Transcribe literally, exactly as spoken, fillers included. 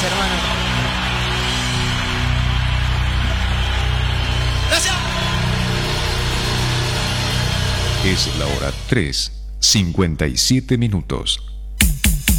hermano. Gracias. Es la hora tres, cincuenta y siete minutos.